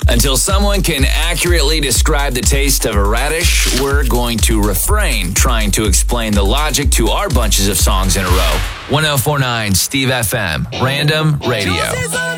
Until someone can accurately describe the taste of a radish, we're going to refrain trying to explain the logic to our bunches of songs in a row. 104.9 Steve FM, Random Radio.